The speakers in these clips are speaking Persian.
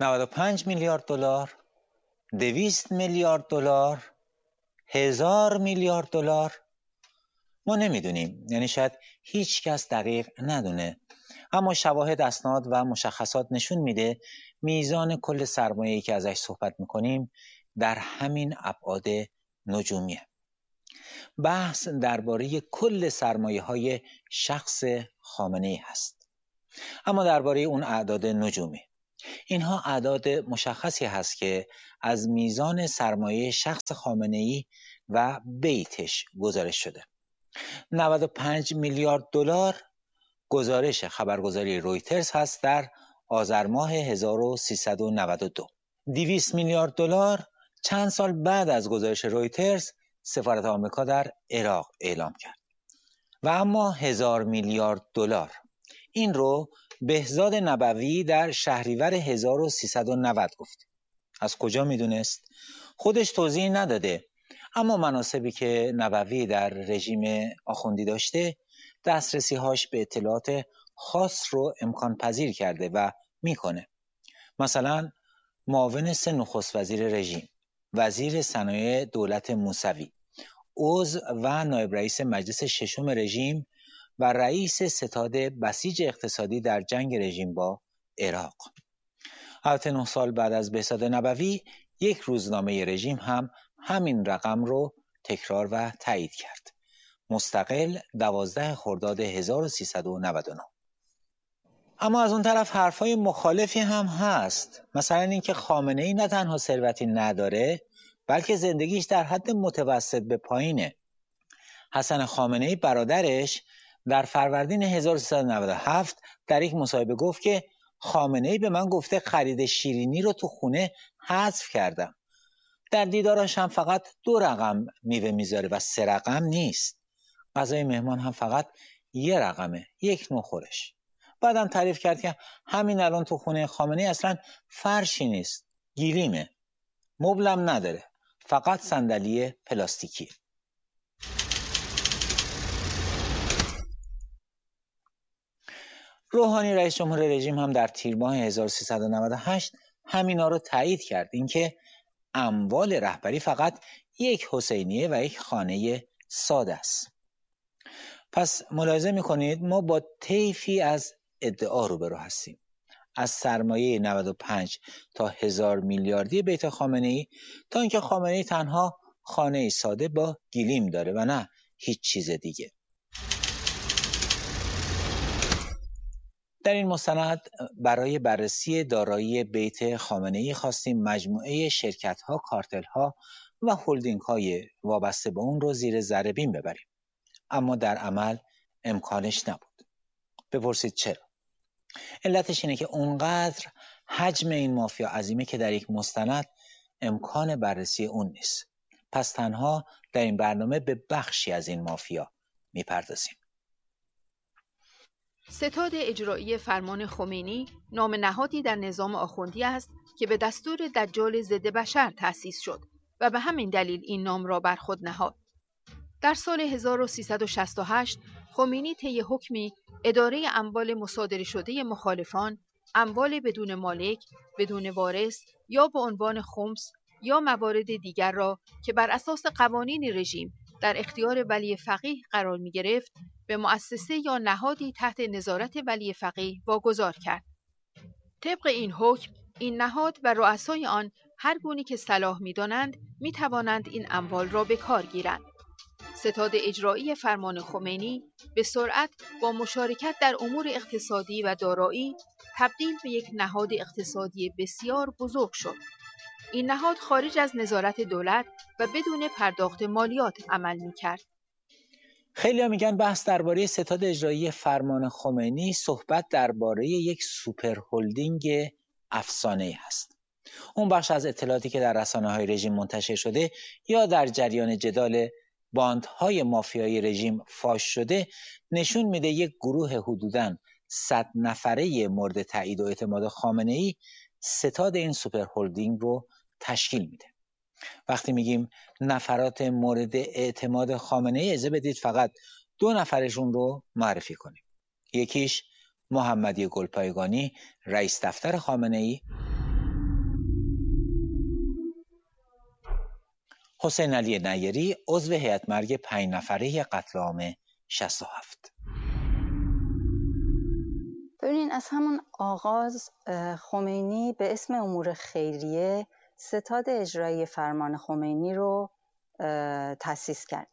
95 میلیارد دلار، 200 میلیارد دلار، 1000 میلیارد دلار؟ ما نمیدونیم، یعنی شاید هیچ کس دقیق ندونه، اما شواهد، اسناد و مشخصات نشون میده میزان کل سرمایه‌ای که ازش صحبت میکنیم در همین ابعاد نجومیه. بحث درباره کل سرمایه‌های شخص خامنه‌ای هست، اما درباره اون اعداد نجومی. اینها اعداد مشخصی هست که از میزان سرمایه شخص خامنه‌ای و بیتش گزارش شده. 95 میلیارد دلار گزارش خبرگزاری رویترز هست در آذر ماه 1392. 200 میلیارد دلار چند سال بعد از گزارش رویترز سفارت آمریکا در عراق اعلام کرد. و اما 1000 میلیارد دلار، این رو بهزاد نبوی در شهریور 1390 گفت. از کجا میدونست؟ خودش توضیح نداده، اما مناسبی که نبوی در رژیم آخوندی داشته دسترسی‌هاش به اطلاعات خاص رو امکان پذیر کرده و میکنه. مثلا معاون 3 نخست وزیر رژیم، وزیر صنایع دولت موسوی، عضو و نایب رئیس مجلس ششم رژیم و رئیس ستاد بسیج اقتصادی در جنگ رژیم با عراق. البته 9 سال بعد از بهزاد نبوی یک روزنامه رژیم هم همین رقم رو تکرار و تایید کرد. مستقل 12 خرداد 1399. اما از اون طرف حرفای مخالفی هم هست. مثلا اینکه خامنه‌ای نه تنها ثروتی نداره، بلکه زندگیش در حد متوسط به پایینه. حسن خامنه‌ای برادرش در فروردین 1397 در یک مصاحبه گفت که خامنه‌ای به من گفته خرید شیرینی رو تو خونه حذف کردم. در دیداراش هم فقط 2 رقم میوه میذاره و 3 رقم نیست. غذای مهمان هم فقط 1 رقمه، 1 نوع خورش. بعدم تعریف کرد که همین الان تو خونه خامنه‌ای اصلا فرشی نیست، گلیمه، مبلم نداره، فقط صندلی پلاستیکی. روحانی رئیس جمهور رژیم هم در تیر ماه 1398 همینا رو تایید کرد، اینکه اموال رهبری فقط 1 حسینیه و 1 خانه ساده است. پس ملاحظه میکنید ما با طیفی از ادعا روبرو هستیم، از سرمایه 95 تا 1000 میلیاردی بیت خامنه‌ای تا اینکه خامنه‌ای تنها خانه ساده با گلیم داره و نه هیچ چیز دیگه. در این مستند برای بررسی دارایی بیت خامنه‌ای خواستیم مجموعه شرکت‌ها، کارتل‌ها و هلدینگ‌های وابسته به اون رو زیر ذره بین ببریم، اما در عمل امکانش نبود. بپرسید چرا؟ علتش اینه که اونقدر حجم این مافیا عظیمه که در یک مستند امکان بررسی اون نیست. پس تنها در این برنامه به بخشی از این مافیا میپردازیم. ستاد اجرایی فرمان خمینی نام نهادی در نظام آخوندی است که به دستور دجال ضد بشر تأسیس شد و به همین دلیل این نام را بر خود نهاد. در سال 1368 خمینی طی حکمی اداره اموال مصادره شده مخالفان، اموال بدون مالک، بدون وارث یا به عنوان خمس یا موارد دیگر را که بر اساس قوانین رژیم در اختیار ولی فقیه قرار می گرفت، به مؤسسه یا نهادی تحت نظارت ولی فقیه واگذار کرد. طبق این حکم، این نهاد و رؤسای آن هر گونه که صلاح می‌دانند می‌توانند این اموال را به کار گیرند. ستاد اجرایی فرمان خمینی به سرعت با مشارکت در امور اقتصادی و دارایی تبدیل به یک نهاد اقتصادی بسیار بزرگ شد. این نهاد خارج از نظارت دولت و بدون پرداخت مالیات عمل می‌کرد. خیلی‌ها میگن بحث درباره ستاد اجرایی فرمان خمینی صحبت درباره یک سوپر هلدینگ افسانه‌ای هست. اون بخش از اطلاعاتی که در رسانه‌های رژیم منتشر شده یا در جریان جدال باندهای مافیایی رژیم فاش شده نشون میده یک گروه حدوداً 100 نفره مورد تایید و اعتماد خامنه‌ای ستاد این سوپر هلدینگ رو تشکیل میده. وقتی میگیم نفرات مورد اعتماد خامنه‌ای، اجازه بدید فقط 2 نفرشون رو معرفی کنیم. یکیش محمدی گلپایگانی، رئیس دفتر خامنه‌ای، حسین علی نیری، عضو هیئت مرگ 5 نفره قتل عام 67. ببینین از همون آغاز خمینی به اسم امور خیریه ستاد اجرایی فرمان خمینی رو تأسیس کرد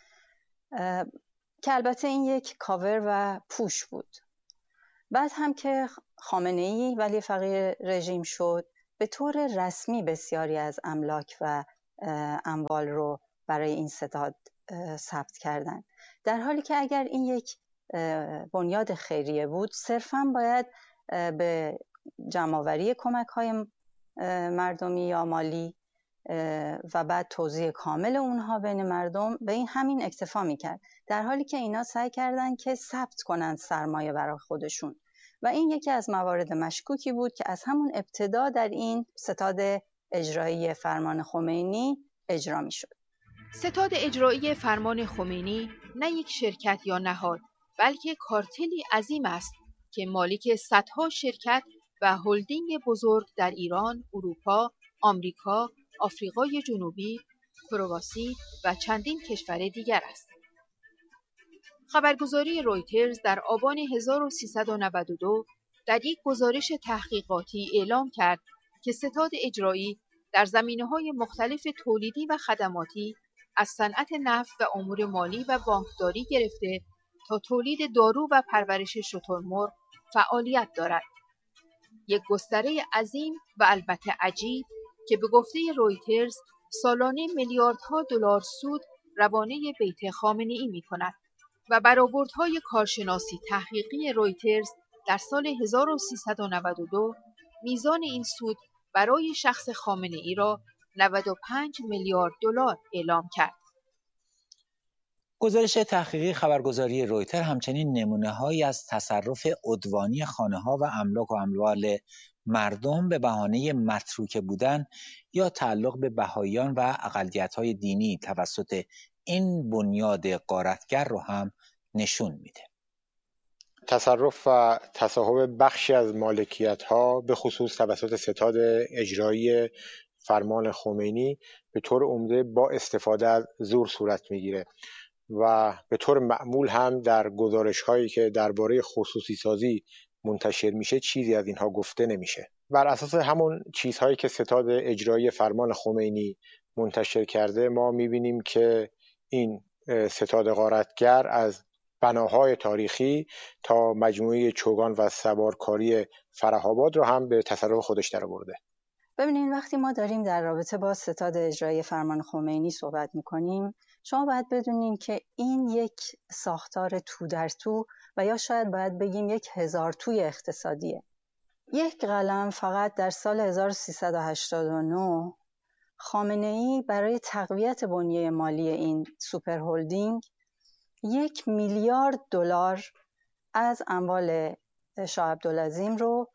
که البته این یک کاور و پوش بود. بعد هم که خامنه‌ای ولی فقیه رژیم شد، به طور رسمی بسیاری از املاک و اموال رو برای این ستاد ثبت کردند، در حالی که اگر این یک بنیاد خیریه بود صرفاً باید به جمع‌آوری کمک‌های مردمی یا مالی و بعد توزیع کامل اونها بین مردم به این همین اکتفا میکرد، در حالی که اینا سعی کردن که ثبت کنند سرمایه برای خودشون و این یکی از موارد مشکوکی بود که از همون ابتدا در این ستاد اجرایی فرمان خمینی اجرا میشد. ستاد اجرایی فرمان خمینی نه یک شرکت یا نهاد، بلکه کارتلی عظیم است که مالک صدها شرکت و هلدینگ بزرگ در ایران، اروپا، آمریکا، آفریقای جنوبی، کرواسی و چندین کشور دیگر است. خبرگزاری رویترز در آبان 1392 در یک گزارش تحقیقاتی اعلام کرد که ستاد اجرایی در زمینه‌های مختلف تولیدی و خدماتی از صنعت نفت و امور مالی و بانکداری گرفته تا تولید دارو و پرورش شترمرغ فعالیت دارد. یک گستره عظیم و البته عجیب که به گفته رویترز سالانه میلیاردها دلار سود روانه بیت خامنه‌ای می‌کند و برآوردهای کارشناسی تحقیقی رویترز در سال 1392 میزان این سود برای شخص خامنه‌ای را 95 میلیارد دلار اعلام کرد. گزارش تحقیقی خبرگزاری رویتر همچنین نمونه‌هایی از تصرف عدوانی خانه‌ها و املاک و اموال مردم به بهانه متروکه بودن یا تعلق به بهائیان و اقلیت‌های دینی توسط این بنیاد غارتگر رو هم نشون میده. تصرف و تصاحب بخشی از مالکیت‌ها به خصوص توسط ستاد اجرایی فرمان خمینی به طور عمده با استفاده از زور صورت میگیره و به طور معمول هم در گزارش‌هایی که درباره خصوصی سازی منتشر میشه چیزی از اینها گفته نمیشه. بر اساس همون چیزهایی که ستاد اجرایی فرمان خمینی منتشر کرده ما میبینیم که این ستاد غارتگر از بناهای تاریخی تا مجموعه چوگان و سوارکاری فره‌آباد رو هم به تصرف خودش درآورده. ببینید وقتی ما داریم در رابطه با ستاد اجرایی فرمان خمینی صحبت میکنیم، شما باید بدونین که این یک ساختار تو در تو و یا شاید باید بگیم یک هزار توی اقتصادیه. یک قلم فقط در سال 1389 خامنه‌ای برای تقویت بنیه مالی این سوپر هلدینگ 1 میلیارد دلار از اموال شاه عبدالعظیم رو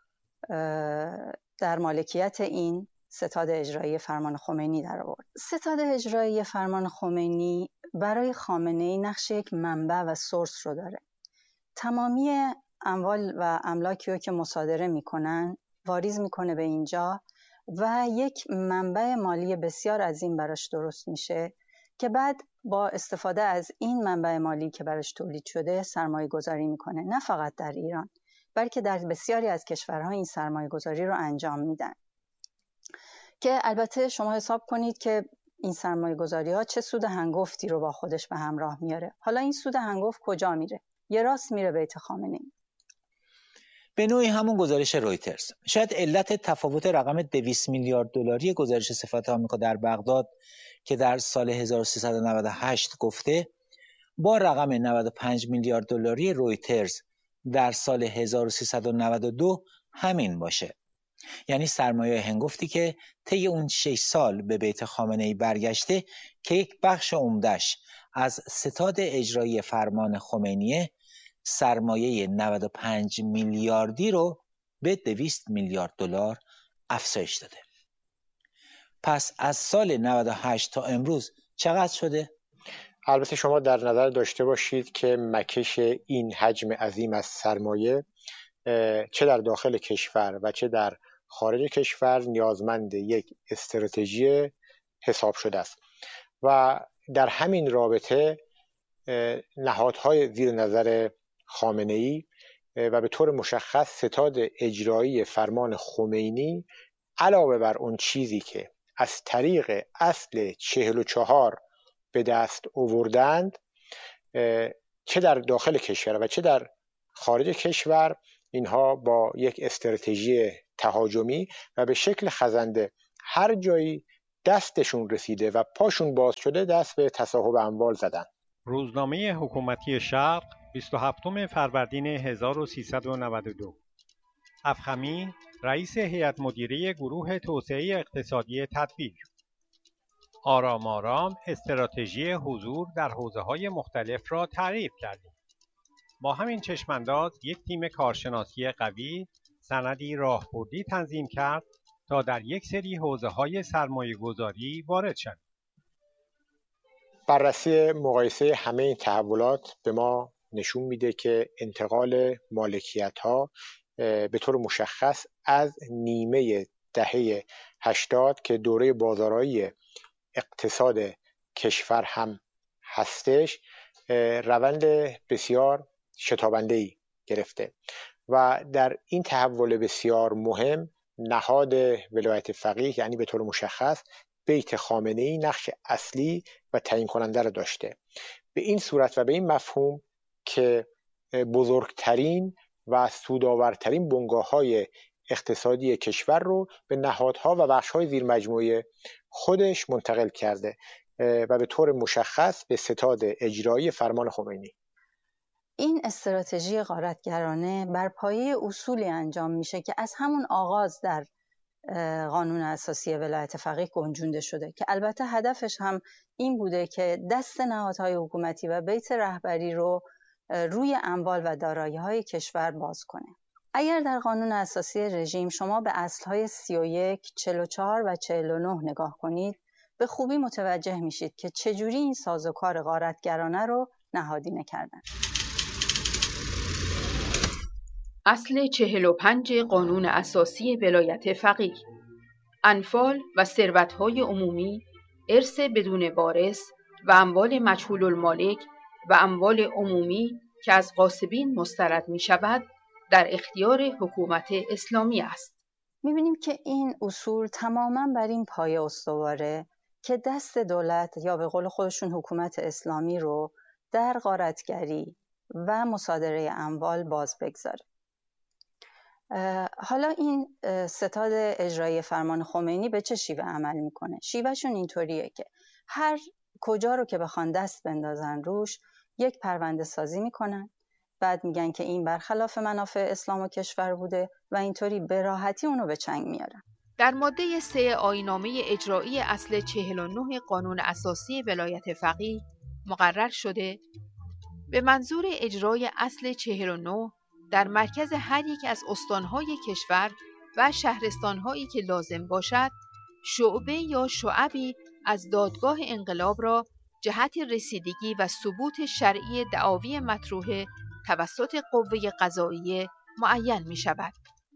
در مالکیت این ستاد اجرایی فرمان خمینی در آورد. ستاد اجرایی فرمان خمینی برای خامنه‌ای نقش یک منبع و سورس رو داره. تمامی اموال و املاکی رو که مصادره میکنن واریز میکنه به اینجا و یک منبع مالی بسیار عظیم براش درست میشه که بعد با استفاده از این منبع مالی که براش تولید شده سرمایه گذاری میکنه، نه فقط در ایران بلکه در بسیاری از کشورها این سرمایه گذاری رو انجام میدن که البته شما حساب کنید که این سرمایه گذاری ها چه سود هنگفتی رو با خودش به همراه میاره. حالا این سود هنگفت کجا میره؟ یه راست میره بیت خامنه‌ای. به نوعی همون گزارش رویترز. شاید علت تفاوت رقم 200 میلیارد دلاری گزارش سفارت آمریکا در بغداد که در سال 1398 گفته با رقم 95 میلیارد دلاری رویترز در سال 1392 همین باشه. یعنی سرمایه هنگفتی که طی اون 6 سال به بیت خامنه‌ای برگشته که یک بخش عمده‌اش از ستاد اجرایی فرمان خمینیه، سرمایه 95 میلیاردی رو به 200 میلیارد دلار افزایش داده. پس از سال 98 تا امروز چقدر شده؟ البته شما در نظر داشته باشید که مکش این حجم عظیم از سرمایه چه در داخل کشور و چه در خارج کشور نیازمند یک استراتژی حساب شده است و در همین رابطه نهادهای زیر نظر خامنه‌ای و به طور مشخص ستاد اجرایی فرمان خمینی علاوه بر اون چیزی که از طریق اصل 44 به دست آوردند، چه در داخل کشور و چه در خارج کشور، اینها با یک استراتژی تهاجمی و به شکل خزنده هر جایی دستشون رسیده و پاشون باز شده دست به تصاحب اموال زدن. روزنامه حکومتی شرق 27 فروردین 1392. افخمی، رئیس هیئت مدیره گروه توسعه اقتصادی تدبیر: آرام آرام استراتژی حضور در حوزه‌های مختلف را تعریف کردیم. با همین چشمانداز یک تیم کارشناسی قوی سندی راهبردی تنظیم کرد تا در یک سری حوزه‌های سرمایه‌گذاری وارد شویم. بررسی مقایسه همه این تحولات به ما نشون میده که انتقال مالکیت‌ها به طور مشخص از نیمه دهه 80 که دوره بازارایی اقتصاد کشور هم هستش روند بسیار شتابنده‌ای گرفته و در این تحول بسیار مهم نهاد ولایت فقیه یعنی به طور مشخص بیت خامنه‌ای نقش اصلی و تعیین کننده را داشته. به این صورت و به این مفهوم که بزرگترین و سودآورترین بنگاه‌های اقتصادی کشور رو به نهادها و بخش‌های زیر مجموعه خودش منتقل کرده و به طور مشخص به ستاد اجرایی فرمان خمینی. این استراتژی غارتگرانه بر پایه اصولی انجام میشه که از همون آغاز در قانون اساسی ولایت فقیه گنجونده شده که البته هدفش هم این بوده که دست نهادهای حکومتی و بیت رهبری رو روی اموال و دارایی‌های کشور باز کنه. اگر در قانون اساسی رژیم شما به اصل‌های 31, 44 و 49 نگاه کنید، به خوبی متوجه میشید که چجوری این سازوکار غارتگرانه رو نهادینه کردن. اصل 45 قانون اساسی ولایت فقیه: انفال و ثروت‌های عمومی، ارث بدون وارث و اموال مجهول المالک و اموال عمومی که از غاصبین مسترد می‌شود در اختیار حکومت اسلامی است. می‌بینیم که این اصول تماماً بر این پایه استواره که دست دولت یا به قول خودشون حکومت اسلامی رو در غارتگری و مصادره اموال باز بگذاره. حالا این ستاد اجرایی فرمان خمینی به چه شیوه عمل میکنه؟ شیوهشون اینطوریه که هر کجا رو که بخوان دست بندازن روش یک پرونده سازی میکنن، بعد میگن که این برخلاف منافع اسلام و کشور بوده و اینطوری به راحتی اونو به چنگ میارن. در ماده 3 آیین‌نامه اجرایی اصل 49 قانون اساسی ولایت فقیه مقرر شده به منظور اجرای اصل 49 در مرکز هر یک از استانهای کشور و شهرستانهایی که لازم باشد، شعبه یا شعبی از دادگاه انقلاب را جهت رسیدگی و ثبوت شرعی دعاوی مطروحه توسط قوه قضاییه معین می شود.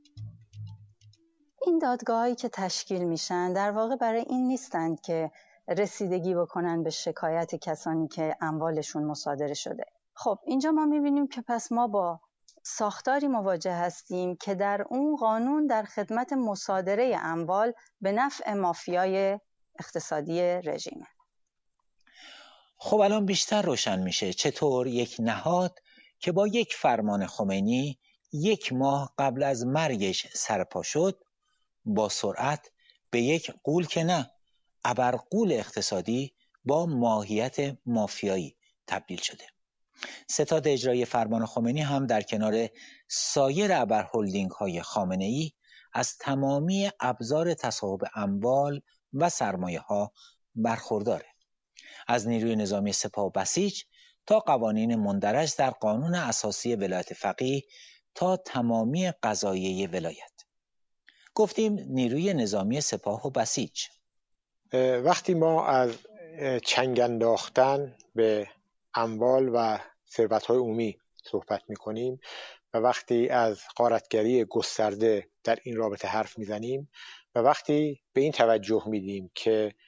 این دادگاهایی که تشکیل میشن در واقع برای این نیستند که رسیدگی بکنن به شکایت کسانی که اموالشون مصادره شده. خب اینجا ما میبینیم که پس ما با ساختاری مواجه هستیم که در اون قانون در خدمت مصادره اموال به نفع مافیای اقتصادی رژیمه. خب الان بیشتر روشن میشه چطور یک نهاد که با یک فرمان خمینی 1 ماه قبل از مرگش سرپا شد، با سرعت به یک غول که نه ابرغول اقتصادی با ماهیت مافیایی تبدیل شده. ستاد اجرایی فرمان خمینی هم در کنار سایر ابرهلدینگ های خامنه‌ای از تمامی ابزار تصاحب اموال و سرمایه ها برخورداره، از نیروی نظامی سپاه و بسیج تا قوانین مندرج در قانون اساسی ولایت فقیه تا تمامی قضاییه ولایت. گفتیم نیروی نظامی سپاه و بسیج. وقتی ما از چنگ انداختن به اموال و ثروت‌های عمومی صحبت می‌کنیم و وقتی از غارتگری گسترده در این رابطه حرف میزنیم و وقتی به این توجه میدیم که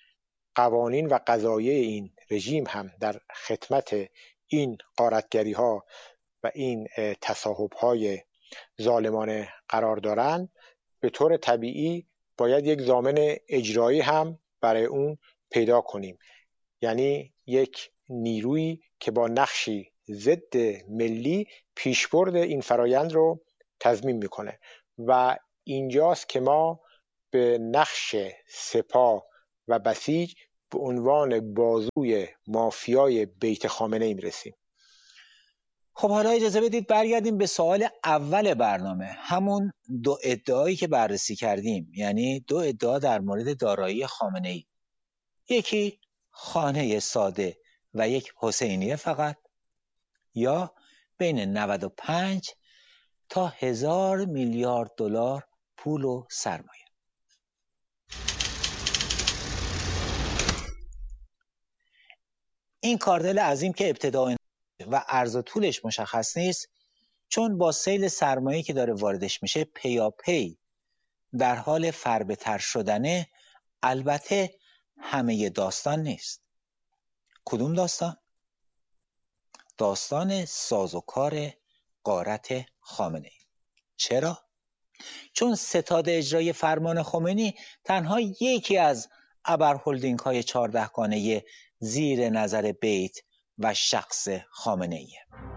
قوانین و قضایه این رژیم هم در خدمت این غارتگری ها و این تصاحب های ظالمانه قرار دارند، به طور طبیعی باید یک ضامن اجرایی هم برای اون پیدا کنیم، یعنی یک نیرویی که با نقشی ضد ملی پیشبرد این فرایند رو تضمین میکنه و اینجاست که ما به نقش سپاه و بسیج به عنوان بازوی مافیای بیت خامنه‌ای میرسیم. خب حالا اجازه بدید برگردیم به سوال اول برنامه، همون دو ادعایی که بررسی کردیم، یعنی دو ادعا در مورد دارایی خامنه‌ای، یکی خانه ساده و یک حسینیه فقط، یا بین 95 تا 1000 میلیارد دلار پول و سرمایه. این کاردل عظیم که ابتدا و عرض و طولش مشخص نیست، چون با سیل سرمایه که داره واردش میشه پیاپی در حال فربه‌تر شدنه. البته همه داستان نیست. کدوم داستان؟ داستان سازوکار غارت خامنه‌ای. چرا؟ چون ستاد اجرایی فرمان خمینی تنها یکی از ابرهلدینگ های 14 گانه زیر نظر بیت و شخص خامنه‌ایه.